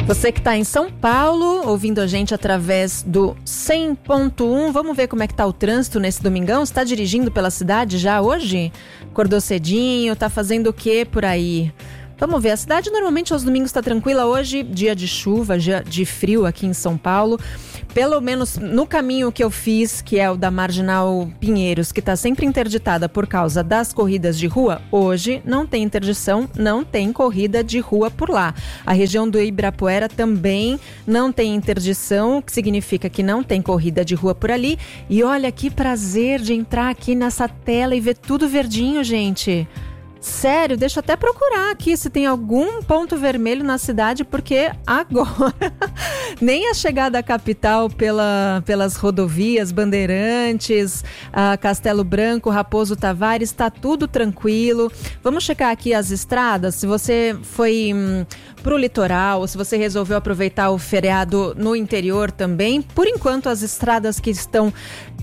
Você que está em São Paulo, ouvindo a gente através do 100.1, vamos ver como é que tá o trânsito nesse domingão? Você está dirigindo pela cidade já hoje? Acordou cedinho, tá fazendo o que por aí? Vamos ver, a cidade normalmente aos domingos está tranquila. Hoje, dia de chuva, dia de frio aqui em São Paulo. Pelo menos no caminho que eu fiz, que é o da Marginal Pinheiros, que está sempre interditada por causa das corridas de rua, hoje não tem interdição, não tem corrida de rua por lá. A região do Ibirapuera também não tem interdição, o que significa que não tem corrida de rua por ali. E olha que prazer de entrar aqui nessa tela e ver tudo verdinho, gente. Sério, deixa eu até procurar aqui se tem algum ponto vermelho na cidade, porque agora nem a chegada à capital pelas rodovias, Bandeirantes, Castelo Branco, Raposo Tavares, está tudo tranquilo. Vamos checar aqui as estradas, se você foi para o litoral, ou se você resolveu aproveitar o feriado no interior também. Por enquanto, as estradas que estão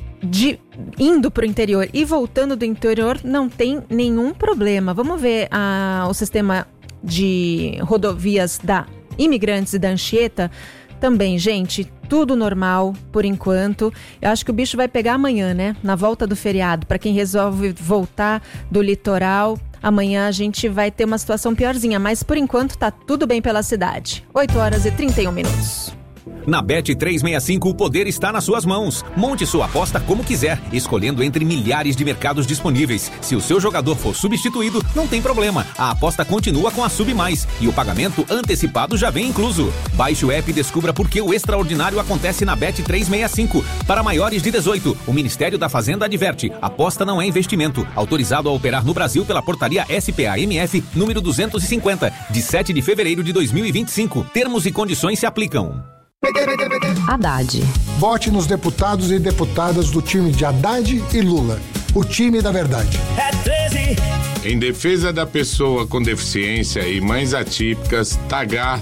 indo para o interior e voltando do interior não tem nenhum problema. Vamos ver o sistema de rodovias da Imigrantes e da Anchieta. Também, gente, tudo normal por enquanto. Eu acho que o bicho vai pegar amanhã, né? Na volta do feriado. Para quem resolve voltar do litoral, amanhã a gente vai ter uma situação piorzinha. Mas por enquanto tá tudo bem pela cidade. 8h31. Na Bet365 o poder está nas suas mãos. Monte sua aposta como quiser, escolhendo entre milhares de mercados disponíveis. Se o seu jogador for substituído, não tem problema. A aposta continua com a Sub Mais e o pagamento antecipado já vem incluso. Baixe o app e descubra por que o extraordinário acontece na Bet365. Para maiores de 18, o Ministério da Fazenda adverte: aposta não é investimento. Autorizado a operar no Brasil pela portaria SPA-MF número 250, de 7 de fevereiro de 2025. Termos e condições se aplicam. Haddad. Vote nos deputados e deputadas do time de Haddad e Lula. O time da verdade. É 13. Em defesa da pessoa com deficiência e mães atípicas, Tagar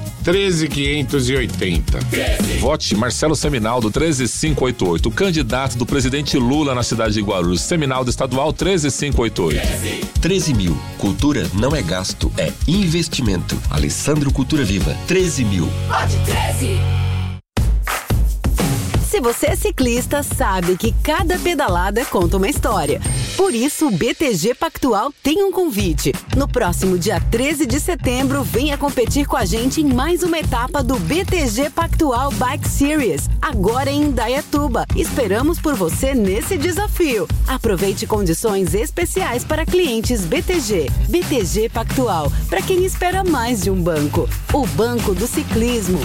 13580. Vote Marcelo Seminaldo 13588, candidato do presidente Lula na cidade de Guarulhos. Seminaldo estadual 13588. 13 mil. Cultura não é gasto, é investimento. Alessandro Cultura Viva. 13 mil. Vote 13. Se você é ciclista, sabe que cada pedalada conta uma história. Por isso, o BTG Pactual tem um convite. No próximo dia 13 de setembro, venha competir com a gente em mais uma etapa do BTG Pactual Bike Series, agora em Indaiatuba. Esperamos por você nesse desafio. Aproveite condições especiais para clientes BTG. BTG Pactual, para quem espera mais de um banco. O Banco do Ciclismo.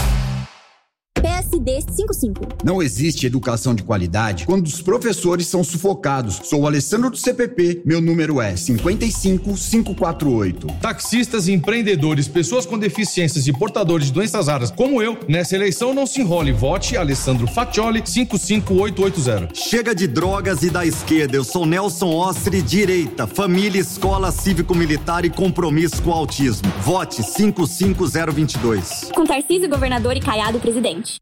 PSD 55. Não existe educação de qualidade quando os professores são sufocados. Sou o Alessandro do CPP, meu número é 55548. Taxistas, empreendedores, pessoas com deficiências e portadores de doenças raras como eu, nessa eleição não se enrole. Vote Alessandro Faccioli 55880. Chega de drogas e da esquerda. Eu sou Nelson Ostri, direita, família, escola, cívico-militar e compromisso com o autismo. Vote 55022. Com Tarcísio, governador, e Caiado, presidente.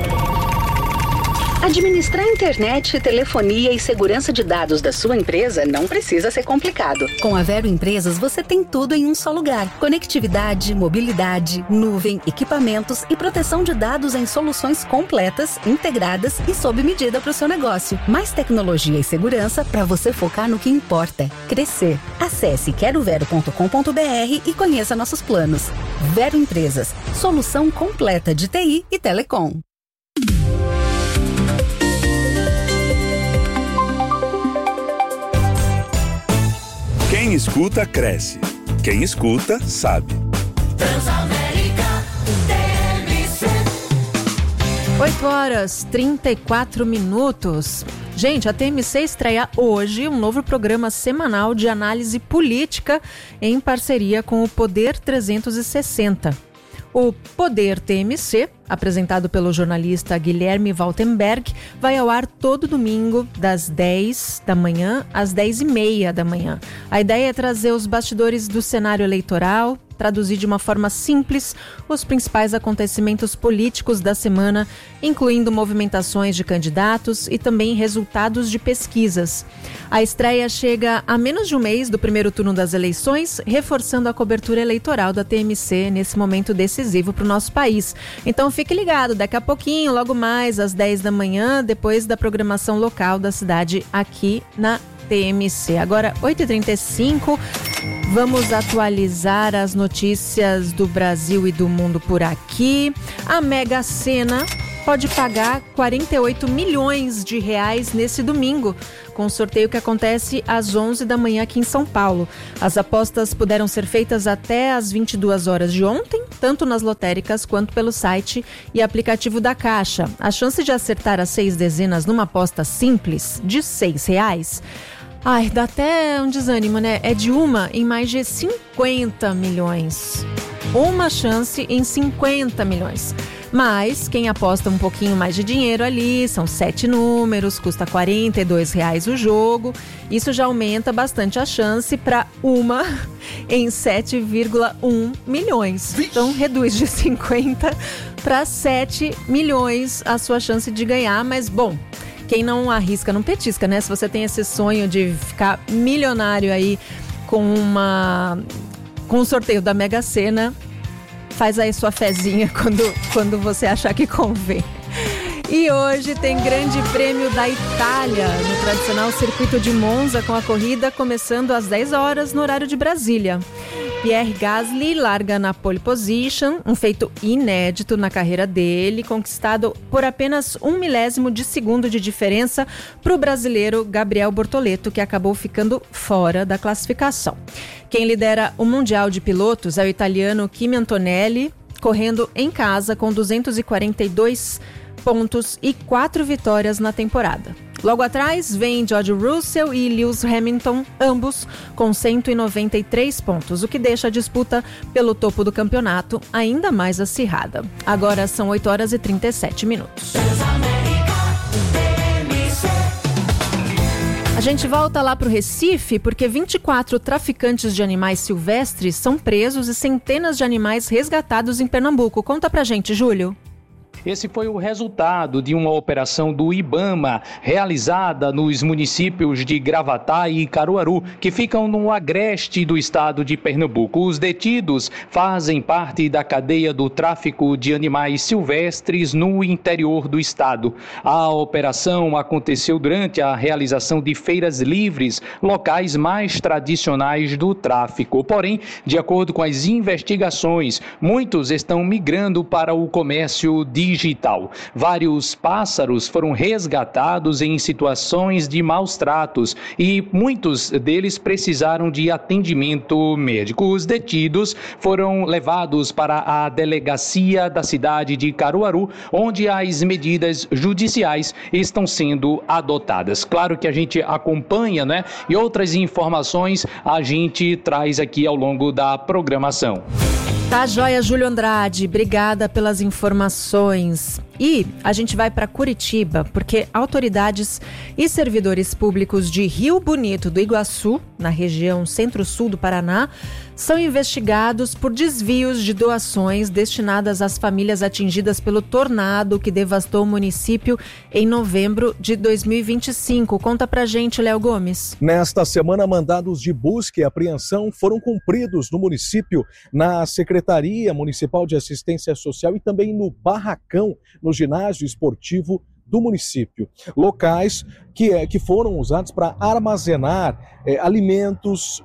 Administrar internet, telefonia e segurança de dados da sua empresa não precisa ser complicado. Com a Vero Empresas, você tem tudo em um só lugar. Conectividade, mobilidade, nuvem, equipamentos e proteção de dados em soluções completas, integradas e sob medida para o seu negócio. Mais tecnologia e segurança para você focar no que importa: crescer. Acesse querovero.com.br e conheça nossos planos. Vero Empresas, solução completa de TI e telecom. Quem escuta, cresce. Quem escuta, sabe. Transamérica TMC. 8h34. Gente, a TMC estreia hoje um novo programa semanal de análise política em parceria com o Poder 360. O Poder TMC apresentado pelo jornalista Guilherme Waltenberg, vai ao ar todo domingo, das 10 da manhã às 10h30 da manhã. A ideia é trazer os bastidores do cenário eleitoral, traduzir de uma forma simples os principais acontecimentos políticos da semana, incluindo movimentações de candidatos e também resultados de pesquisas. A estreia chega a menos de um mês do primeiro turno das eleições, reforçando a cobertura eleitoral da TMC nesse momento decisivo para o nosso país. Então fique ligado, daqui a pouquinho, logo mais às 10 da manhã, depois da programação local da cidade aqui na TMC. Agora, 8h35, vamos atualizar as notícias do Brasil e do mundo por aqui. A Mega Sena pode pagar 48 milhões de reais nesse domingo, com o sorteio que acontece às 11 da manhã aqui em São Paulo. As apostas puderam ser feitas até às 22 horas de ontem, tanto nas lotéricas quanto pelo site e aplicativo da Caixa. A chance de acertar as 6 dezenas numa aposta simples de R$6, ai, dá até um desânimo, né? É de uma em mais de 50 milhões. Uma chance em 50 milhões. Mas quem aposta um pouquinho mais de dinheiro ali, são 7 números, custa R$42 o jogo. Isso já aumenta bastante a chance para uma em 7,1 milhões. Então reduz de 50 para 7 milhões a sua chance de ganhar, mas bom, quem não arrisca não petisca, né? Se você tem esse sonho de ficar milionário aí com o sorteio da Mega Sena, faz aí sua fezinha quando você achar que convém. E hoje tem Grande Prêmio da Itália, no tradicional circuito de Monza, com a corrida começando às 10 horas no horário de Brasília. Pierre Gasly larga na pole position, um feito inédito na carreira dele, conquistado por apenas 1 milésimo de segundo de diferença para o brasileiro Gabriel Bortoleto, que acabou ficando fora da classificação. Quem lidera o Mundial de Pilotos é o italiano Kimi Antonelli, correndo em casa com 242 pontos e 4 vitórias na temporada. Logo atrás vem George Russell e Lewis Hamilton, ambos com 193 pontos, o que deixa a disputa pelo topo do campeonato ainda mais acirrada. Agora são 8h37. A gente volta lá para o Recife porque 24 traficantes de animais silvestres são presos e centenas de animais resgatados em Pernambuco. Conta pra gente, Júlio. Esse foi o resultado de uma operação do IBAMA, realizada nos municípios de Gravatá e Caruaru, que ficam no agreste do estado de Pernambuco. Os detidos fazem parte da cadeia do tráfico de animais silvestres no interior do estado. A operação aconteceu durante a realização de feiras livres, locais mais tradicionais do tráfico. Porém, de acordo com as investigações, muitos estão migrando para o comércio digital. Vários pássaros foram resgatados em situações de maus tratos e muitos deles precisaram de atendimento médico. Os detidos foram levados para a delegacia da cidade de Caruaru, onde as medidas judiciais estão sendo adotadas. Claro que a gente acompanha, né? E outras informações a gente traz aqui ao longo da programação. Tá joia, Júlio Andrade. Obrigada pelas informações. E a gente vai para Curitiba, porque autoridades e servidores públicos de Rio Bonito do Iguaçu, na região centro-sul do Paraná, são investigados por desvios de doações destinadas às famílias atingidas pelo tornado que devastou o município em novembro de 2025. Conta pra gente, Léo Gomes. Nesta semana, mandados de busca e apreensão foram cumpridos no município, na Secretaria Municipal de Assistência Social e também no Barracão, no ginásio esportivo do município. Locais que foram usados para armazenar alimentos,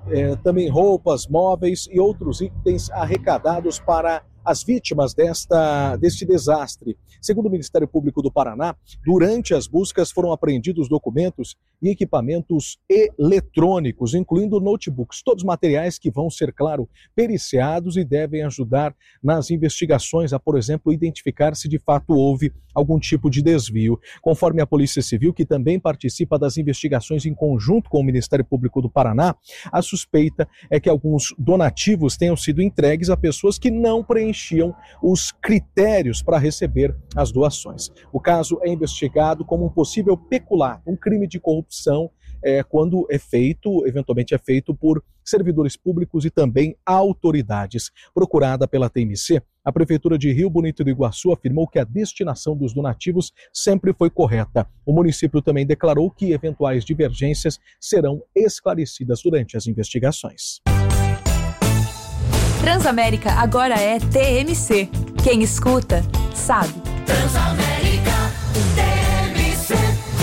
também roupas, móveis e outros itens arrecadados para as vítimas deste desastre. Segundo o Ministério Público do Paraná, durante as buscas foram apreendidos documentos e equipamentos eletrônicos, incluindo notebooks, todos materiais que vão ser, claro, periciados e devem ajudar nas investigações a, por exemplo, identificar se de fato houve algum tipo de desvio. Conforme a Polícia Civil, que também participa das investigações em conjunto com o Ministério Público do Paraná, a suspeita é que alguns donativos tenham sido entregues a pessoas que não preencheram preenchiam os critérios para receber as doações. O caso é investigado como um possível peculato, um crime de corrupção, quando eventualmente é feito por servidores públicos e também autoridades. Procurada pela TMC, a Prefeitura de Rio Bonito do Iguaçu afirmou que a destinação dos donativos sempre foi correta. O município também declarou que eventuais divergências serão esclarecidas durante as investigações. Transamérica agora é TMC. Quem escuta, sabe. Transamérica, TMC.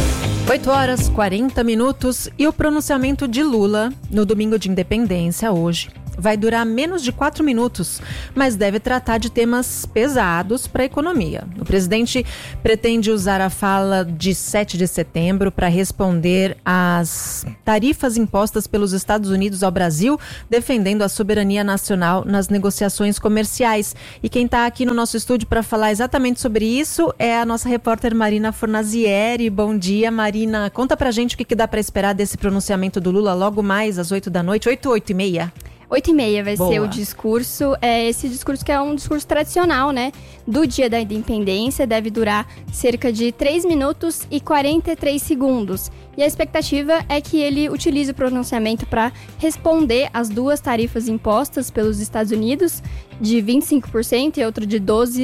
8h40 e o pronunciamento de Lula no domingo de independência hoje vai durar menos de 4 minutos, mas deve tratar de temas pesados para a economia. O presidente pretende usar a fala de 7 de setembro para responder às tarifas impostas pelos Estados Unidos ao Brasil, defendendo a soberania nacional nas negociações comerciais. E quem está aqui no nosso estúdio para falar exatamente sobre isso é a nossa repórter Marina Fornazieri. Bom dia, Marina. Conta pra gente o que dá para esperar desse pronunciamento do Lula logo mais às 8 da noite, 8h30. 8h30 vai ser o discurso, esse discurso que é um discurso tradicional, né, do dia da independência, deve durar cerca de 3 minutos e 43 segundos. E a expectativa é que ele utilize o pronunciamento para responder às duas tarifas impostas pelos Estados Unidos, de 25% e outra de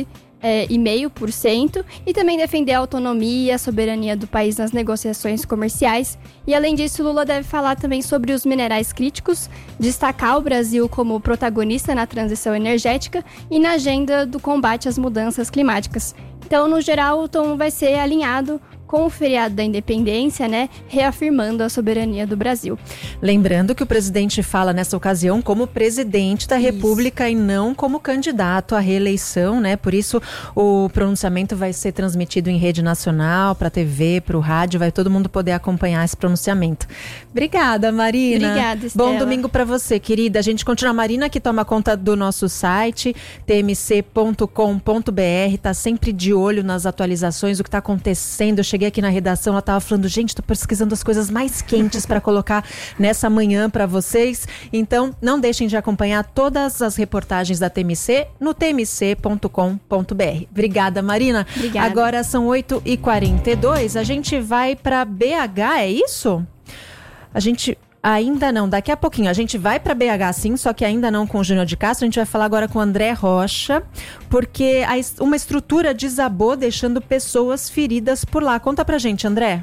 12,5%, e também defender a autonomia e a soberania do país nas negociações comerciais. E além disso, Lula deve falar também sobre os minerais críticos, destacar o Brasil como protagonista na transição energética e na agenda do combate às mudanças climáticas. Então, no geral, o tom vai ser alinhado com o feriado da independência, né, reafirmando a soberania do Brasil. Lembrando que o presidente fala nessa ocasião como presidente da República e não como candidato à reeleição, né? Por isso o pronunciamento vai ser transmitido em rede nacional, para a TV, para o rádio, vai todo mundo poder acompanhar esse pronunciamento. Obrigada, Marina. Obrigada, Estela. Bom domingo para você, querida. A gente continua. A Marina que toma conta do nosso site, tmc.com.br, tá sempre de olho nas atualizações, o que está acontecendo. Eu cheguei aqui na redação, ela estava falando, gente, estou pesquisando as coisas mais quentes para colocar nessa manhã para vocês. Então, não deixem de acompanhar todas as reportagens da TMC no tmc.com.br. Obrigada, Marina. Obrigada. Agora são 8h42, a gente vai para BH, é isso? A gente... Ainda não, daqui a pouquinho. A gente vai para BH sim, só que ainda não com o Júnior de Castro. A gente vai falar agora com o André Rocha, porque uma estrutura desabou, deixando pessoas feridas por lá. Conta pra gente, André.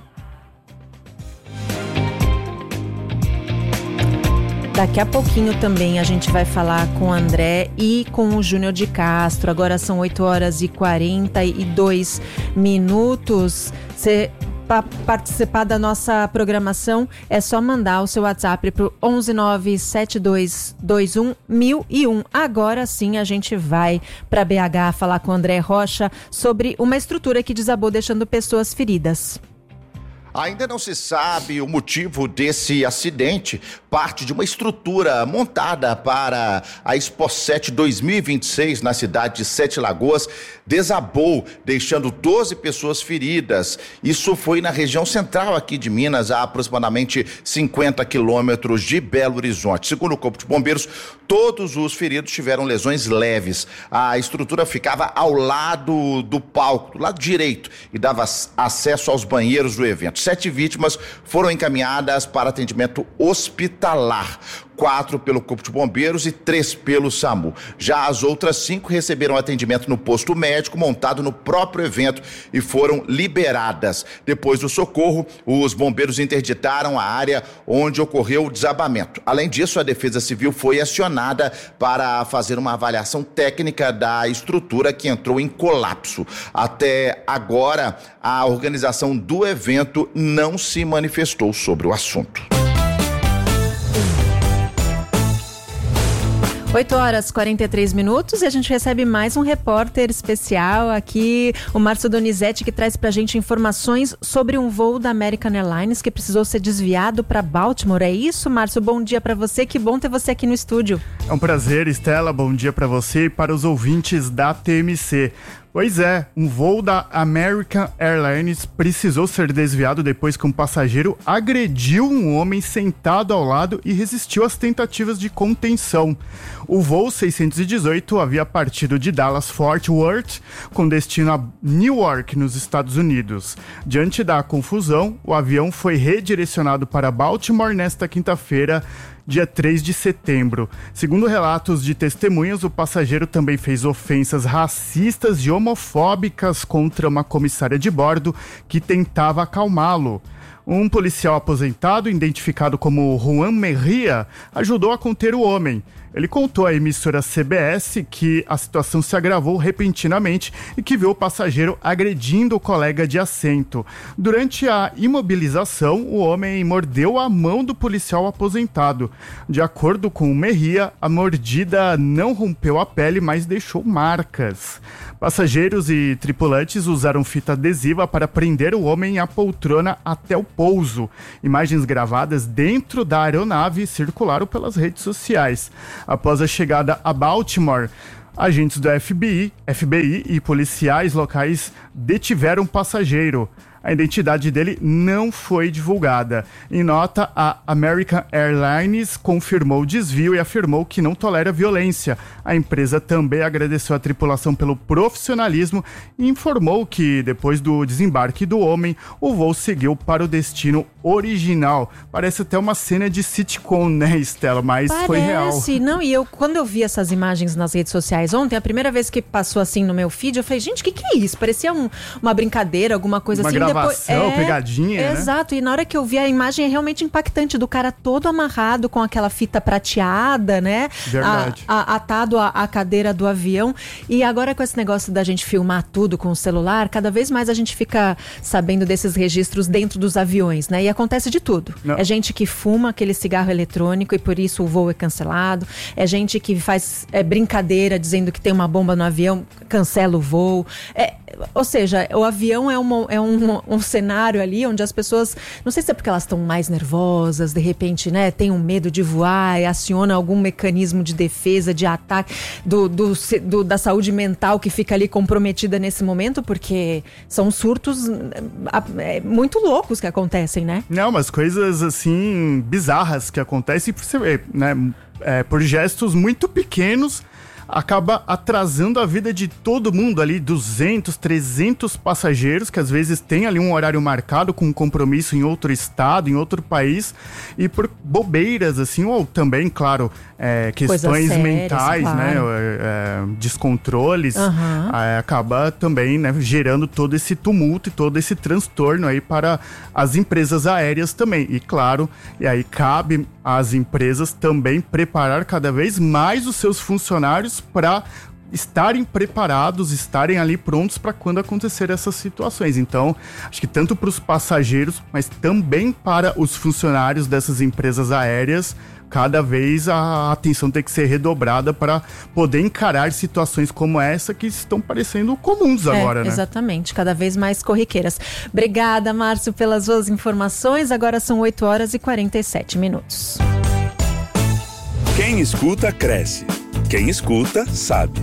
Daqui a pouquinho também a gente vai falar com o André e com o Júnior de Castro. Agora são 8h42. Para participar da nossa programação, é só mandar o seu WhatsApp para o 11972211001. Agora sim a gente vai para BH falar com o André Rocha sobre uma estrutura que desabou, deixando pessoas feridas. Ainda não se sabe o motivo desse acidente. Parte de uma estrutura montada para a Expo7 2026 na cidade de Sete Lagoas desabou, deixando 12 pessoas feridas. Isso foi na região central aqui de Minas, a aproximadamente 50 quilômetros de Belo Horizonte. Segundo o Corpo de Bombeiros, todos os feridos tiveram lesões leves. A estrutura ficava ao lado do palco, do lado direito, e dava acesso aos banheiros do evento. 7 vítimas foram encaminhadas para atendimento hospitalar. 4 pelo Corpo de Bombeiros e 3 pelo SAMU. Já as outras 5 receberam atendimento no posto médico montado no próprio evento e foram liberadas. Depois do socorro, os bombeiros interditaram a área onde ocorreu o desabamento. Além disso, a Defesa Civil foi acionada para fazer uma avaliação técnica da estrutura que entrou em colapso. Até agora, a organização do evento não se manifestou sobre o assunto. 8h43 e a gente recebe mais um repórter especial aqui, o Márcio Donizete, que traz pra gente informações sobre um voo da American Airlines que precisou ser desviado para Baltimore. É isso, Márcio? Bom dia pra você, que bom ter você aqui no estúdio. É um prazer, Estela, bom dia pra você e para os ouvintes da TMC. Pois é, um voo da American Airlines precisou ser desviado depois que um passageiro agrediu um homem sentado ao lado e resistiu às tentativas de contenção. O voo 618 havia partido de Dallas-Fort Worth com destino a Newark, nos Estados Unidos. Diante da confusão, o avião foi redirecionado para Baltimore nesta quinta-feira, dia 3 de setembro. Segundo relatos de testemunhas, o passageiro também fez ofensas racistas e homofóbicas contra uma comissária de bordo que tentava acalmá-lo. Um policial aposentado, identificado como Juan Merria, ajudou a conter o homem. Ele contou à emissora CBS que a situação se agravou repentinamente e que viu o passageiro agredindo o colega de assento. Durante a imobilização, o homem mordeu a mão do policial aposentado. De acordo com o Merria, a mordida não rompeu a pele, mas deixou marcas. Passageiros e tripulantes usaram fita adesiva para prender o homem à poltrona até o pouso. Imagens gravadas dentro da aeronave circularam pelas redes sociais. Após a chegada a Baltimore, agentes do FBI e policiais locais detiveram o passageiro. A identidade dele não foi divulgada. Em nota, a American Airlines confirmou o desvio e afirmou que não tolera violência. A empresa também agradeceu a tripulação pelo profissionalismo e informou que, depois do desembarque do homem, o voo seguiu para o destino original. Parece até uma cena de sitcom, né, Estela? Mas foi real. Não, e quando eu vi essas imagens nas redes sociais ontem, a primeira vez que passou assim no meu feed, eu falei, gente, o que é isso? Parecia uma brincadeira, alguma coisa assim. Gravação, pegadinha, né? Exato, e na hora que eu vi a imagem é realmente impactante, do cara todo amarrado com aquela fita prateada, né? Verdade. Atado à cadeira do avião. E agora com esse negócio da gente filmar tudo com o celular, cada vez mais a gente fica sabendo desses registros dentro dos aviões, né? E acontece de tudo. Não. É gente que fuma aquele cigarro eletrônico e por isso o voo é cancelado. É gente que faz brincadeira dizendo que tem uma bomba no avião, cancela o voo. Ou seja, o avião é um cenário ali onde as pessoas, não sei se é porque elas estão mais nervosas, de repente, né, tem um medo de voar e aciona algum mecanismo de defesa, de ataque da saúde mental que fica ali comprometida nesse momento, porque são surtos muito loucos que acontecem, né? Não, umas coisas assim bizarras que acontecem, você vê, né, por gestos muito pequenos, acaba atrasando a vida de todo mundo ali, 200, 300 passageiros que às vezes tem ali um horário marcado com um compromisso em outro estado, em outro país, e por bobeiras assim, ou também, claro, questões sérias, mentais, claro, né, descontroles, acaba também, né, gerando todo esse tumulto e todo esse transtorno aí para as empresas aéreas também. E claro, e aí cabe às empresas também preparar cada vez mais os seus funcionários para estarem preparados, estarem ali prontos para quando acontecer essas situações. Então, acho que tanto para os passageiros, mas também para os funcionários dessas empresas aéreas, cada vez a atenção tem que ser redobrada para poder encarar situações como essa que estão parecendo comuns agora, né? Exatamente, cada vez mais corriqueiras. Obrigada, Márcio, pelas suas informações. Agora são 8h47. Quem escuta, cresce. Quem escuta, sabe.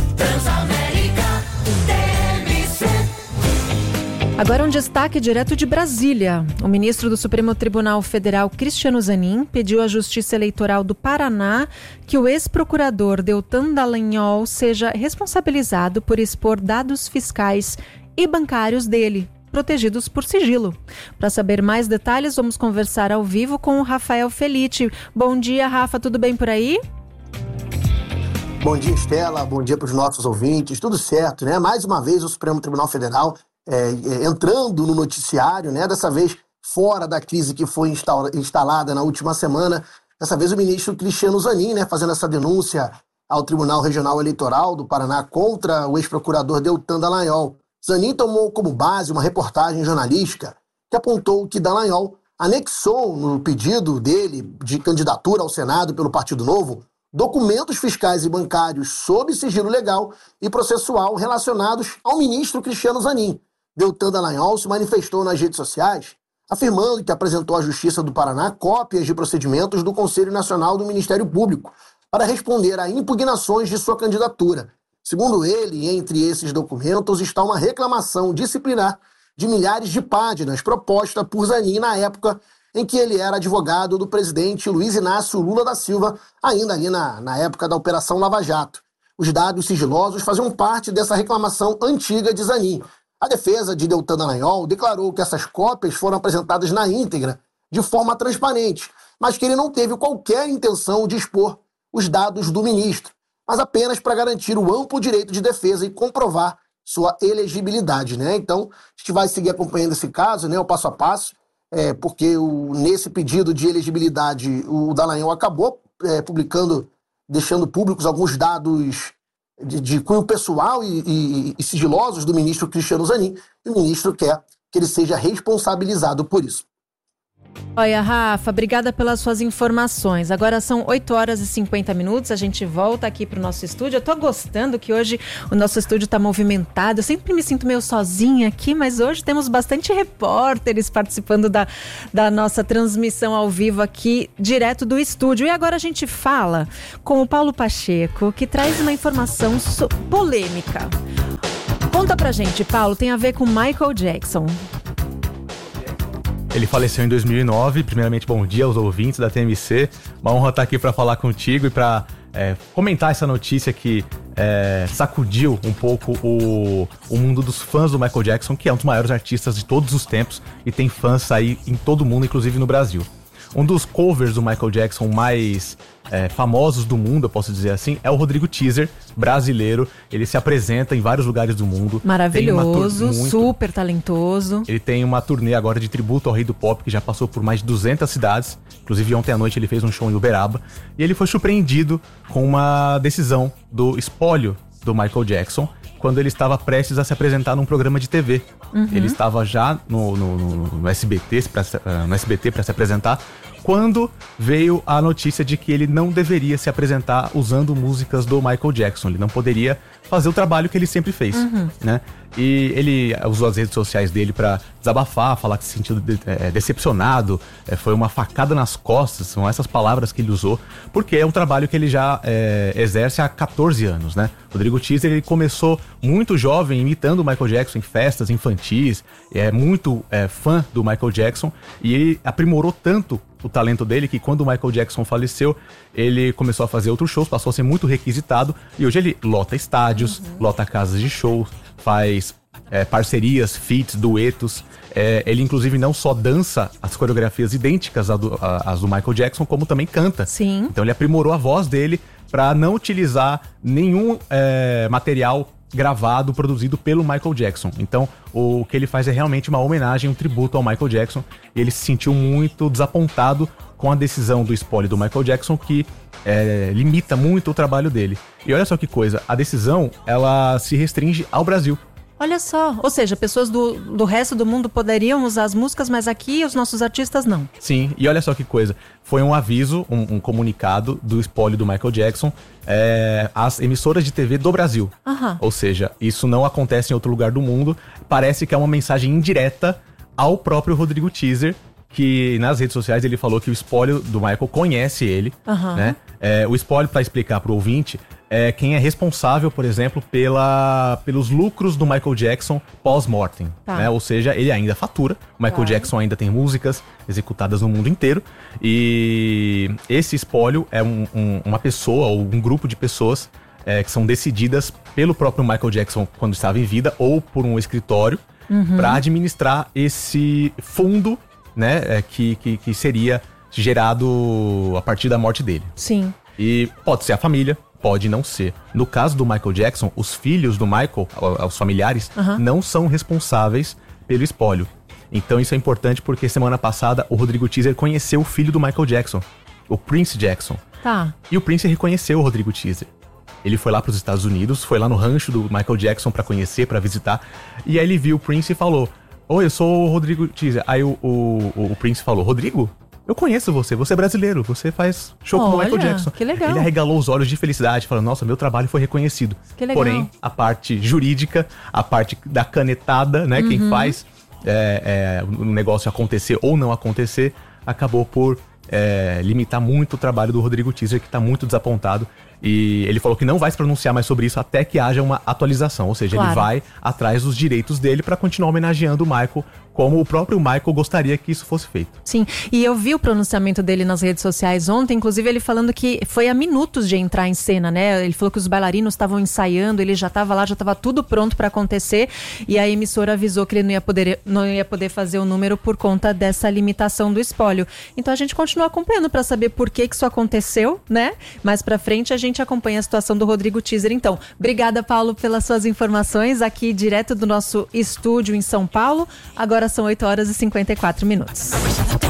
Agora um destaque direto de Brasília. O ministro do Supremo Tribunal Federal, Cristiano Zanin, pediu à Justiça Eleitoral do Paraná que o ex-procurador Deltan Dallagnol seja responsabilizado por expor dados fiscais e bancários dele, protegidos por sigilo. Para saber mais detalhes, vamos conversar ao vivo com o Rafael Felitti. Bom dia, Rafa, tudo bem por aí? Bom dia, Estela, bom dia para os nossos ouvintes, tudo certo, né? Mais uma vez o Supremo Tribunal Federal entrando no noticiário, né? Dessa vez fora da crise que foi instalada na última semana. Dessa vez o ministro Cristiano Zanin, né, fazendo essa denúncia ao Tribunal Regional Eleitoral do Paraná contra o ex-procurador Deltan Dallagnol. Zanin tomou como base uma reportagem jornalística que apontou que Dallagnol anexou no pedido dele de candidatura ao Senado pelo Partido Novo documentos fiscais e bancários sob sigilo legal e processual relacionados ao ministro Cristiano Zanin. Deltan Dallagnol se manifestou nas redes sociais, afirmando que apresentou à Justiça do Paraná cópias de procedimentos do Conselho Nacional do Ministério Público para responder a impugnações de sua candidatura. Segundo ele, entre esses documentos está uma reclamação disciplinar de milhares de páginas proposta por Zanin na época em que ele era advogado do presidente Luiz Inácio Lula da Silva, ainda ali na época da Operação Lava Jato. Os dados sigilosos faziam parte dessa reclamação antiga de Zanin. A defesa de Deltan Dallagnol declarou que essas cópias foram apresentadas na íntegra, de forma transparente, mas que ele não teve qualquer intenção de expor os dados do ministro, mas apenas para garantir o amplo direito de defesa e comprovar sua elegibilidade, né? Então, a gente vai seguir acompanhando esse caso, né, o passo a passo, porque nesse pedido de elegibilidade o Dallagnol acabou publicando, deixando públicos alguns dados de cunho pessoal e sigilosos do ministro Cristiano Zanin, e o ministro quer que ele seja responsabilizado por isso. Olha, Rafa, obrigada pelas suas informações. Agora são 8h50, a gente volta aqui pro nosso estúdio. Eu tô gostando que hoje o nosso estúdio tá movimentado. Eu sempre me sinto meio sozinha aqui, mas hoje temos bastante repórteres participando da nossa transmissão ao vivo aqui, direto do estúdio. E agora a gente fala com o Paulo Pacheco, que traz uma informação polêmica. Conta pra gente, Paulo, tem a ver com Michael Jackson. Ele faleceu em 2009. Primeiramente, bom dia aos ouvintes da TMC. Uma honra estar aqui para falar contigo e para comentar essa notícia que sacudiu um pouco o mundo dos fãs do Michael Jackson, que é um dos maiores artistas de todos os tempos e tem fãs aí em todo o mundo, inclusive no Brasil. Um dos covers do Michael Jackson mais famosos do mundo, eu posso dizer assim, é o Rodrigo Teaser, brasileiro. Ele se apresenta em vários lugares do mundo. Maravilhoso, super talentoso. Ele tem uma turnê agora de tributo ao Rei do Pop, que já passou por mais de 200 cidades. Inclusive, ontem à noite ele fez um show em Uberaba. E ele foi surpreendido com uma decisão do espólio do Michael Jackson, quando ele estava prestes a se apresentar num programa de TV. Uhum. Ele estava já no SBT para se apresentar, quando veio a notícia de que ele não deveria se apresentar usando músicas do Michael Jackson. Ele não poderia fazer o trabalho que ele sempre fez, né? E ele usou as redes sociais dele para desabafar, falar que se sentiu decepcionado, foi uma facada nas costas, são essas palavras que ele usou, porque é um trabalho que ele já exerce há 14 anos, né? Rodrigo Teaser, ele começou muito jovem imitando o Michael Jackson em festas infantis, é muito fã do Michael Jackson, e ele aprimorou tanto o talento dele que quando o Michael Jackson faleceu, ele começou a fazer outros shows, passou a ser muito requisitado, e hoje ele lota estádios, lota casas de shows, faz parcerias, feats, duetos. Ele inclusive não só dança as coreografias idênticas às do Michael Jackson, como também canta. Sim. Então ele aprimorou a voz dele para não utilizar nenhum material gravado, produzido pelo Michael Jackson. Então o que ele faz é realmente uma homenagem, um tributo ao Michael Jackson. E ele se sentiu muito desapontado com a decisão do espólio do Michael Jackson, que limita muito o trabalho dele. E olha só que coisa, a decisão, ela se restringe ao Brasil. Olha só, ou seja, pessoas do resto do mundo poderiam usar as músicas, mas aqui os nossos artistas não. Sim, e olha só que coisa, foi um aviso, um comunicado do espólio do Michael Jackson às emissoras de TV do Brasil. Aham. Ou seja, isso não acontece em outro lugar do mundo, parece que é uma mensagem indireta ao próprio Rodrigo Teaser, que nas redes sociais ele falou que o espólio do Michael conhece ele, né? O espólio, para explicar para o ouvinte, é quem é responsável, por exemplo, pelos lucros do Michael Jackson pós-mortem, né? Ou seja, ele ainda fatura, o Michael Jackson ainda tem músicas executadas no mundo inteiro, e esse espólio é uma pessoa ou um grupo de pessoas que são decididas pelo próprio Michael Jackson quando estava em vida, ou por um escritório, para administrar esse fundo, né, que seria gerado a partir da morte dele. Sim. E pode ser a família, pode não ser. No caso do Michael Jackson, os filhos do Michael, os familiares, não são responsáveis pelo espólio. Então isso é importante porque semana passada o Rodrigo Teaser conheceu o filho do Michael Jackson, o Prince Jackson. Tá. E o Prince reconheceu o Rodrigo Teaser. Ele foi lá para os Estados Unidos, foi lá no rancho do Michael Jackson para conhecer, para visitar. E aí ele viu o Prince e falou: "Oi, eu sou o Rodrigo Teaser." Aí o Prince falou: "Rodrigo? Eu conheço você é brasileiro, você faz show com o Michael Jackson." Que legal. Ele arregalou os olhos de felicidade, falando: "Nossa, meu trabalho foi reconhecido." Que legal. Porém, a parte jurídica, a parte da canetada, né, quem faz o negócio acontecer ou não acontecer, acabou por limitar muito o trabalho do Rodrigo Teaser, que tá muito desapontado. E ele falou que não vai se pronunciar mais sobre isso até que haja uma atualização. Ou seja, ele vai atrás dos direitos dele para continuar homenageando o Michael, como o próprio Michael gostaria que isso fosse feito. Sim, e eu vi o pronunciamento dele nas redes sociais ontem, inclusive ele falando que foi a minutos de entrar em cena, né? Ele falou que os bailarinos estavam ensaiando, ele já estava lá, já estava tudo pronto para acontecer, e a emissora avisou que ele não ia poder fazer o número por conta dessa limitação do espólio. Então a gente continua acompanhando para saber por que isso aconteceu, né? Mais para frente a gente acompanha a situação do Rodrigo Teaser. Então, obrigada, Paulo, pelas suas informações aqui direto do nosso estúdio em São Paulo. Agora são 8 horas e 54 minutos.